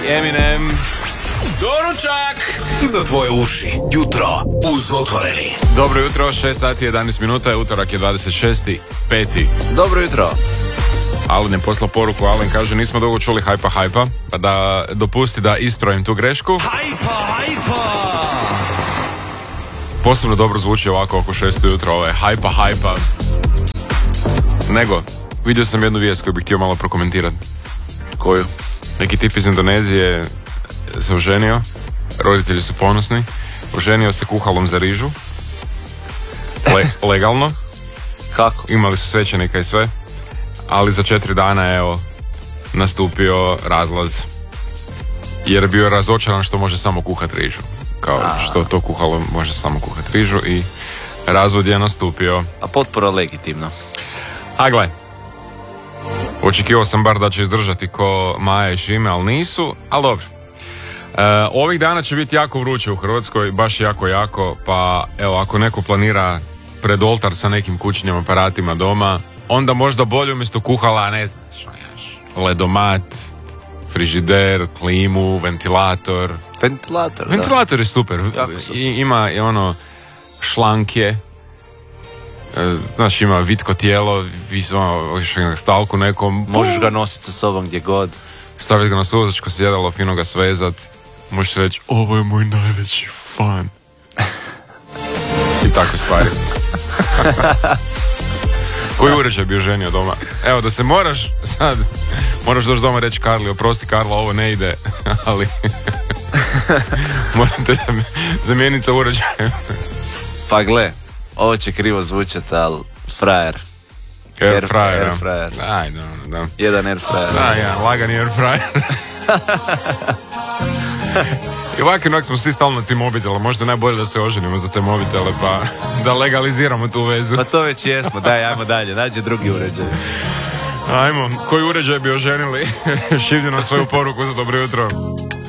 Eminem. Doručak za tvoje uši. Jutro uz Otvoreni. Dobro jutro, 6 sati 11 minuta je utorak je 26.5. Dobro jutro. Alen je poslao poruku, Alen kaže nismo dugo čuli hajpa, pa da dopusti da ispravim tu grešku. Hajpa. Posebno dobro zvuči ovako oko 6 ujutro, ovo je hajpa. Nego, vidio sam jednu vijest koju bih htio malo prokomentirati. Koju? Neki tip iz Indonezije se oženio, roditelji su ponosni, oženio se kuhalom za rižu, legalno, Kako? imali su svećenika i sve, ali za 4 dana evo nastupio razlaz, jer je bio razočaran što može samo kuhat rižu, kao što to kuhalo može samo kuhat rižu i razvod je nastupio. A potpuno legitimno. A gle, očekivao sam bar da će izdržati ko Maja i Šime, ali nisu, ali dobro. Ovih dana će biti jako vruće u Hrvatskoj, baš jako, pa evo ako neko planira pred oltar sa nekim kućnim aparatima doma, onda možda bolje umjesto kuhala, ne znaš, ledomat, frižider, klimu, ventilator. Ventilator je super. Ima ono šlankje, znaš, ima vitko tijelo, stalku nekom. Možeš ga nositi sa sobom gdje god. Staviti ga na suvozačko sjedalo, fino ga svezat. Možeš reći, ovo je moj najveći fan. I takve stvari. Koji uređaj bi oženio doma? Evo, da se moraš doći doma reći Karli, oprosti Karla, ovo ne ide, ali morate zamijeniti sa uređajem. Pa gle, ovo će krivo zvučati, ali frajer. Air fryer. Aj, da. Jedan air fryer. Da, lagani air fryer. I ovak smo svi stalno na tim mobitela, možda najbolje da se oženimo za te mobitele, pa da legaliziramo tu vezu. Pa to već jesmo, daj, ajmo dalje, nađe drugi uređaj. Ajmo, koji uređaj bi oženili? Šivdi na svoju poruku za dobro jutro.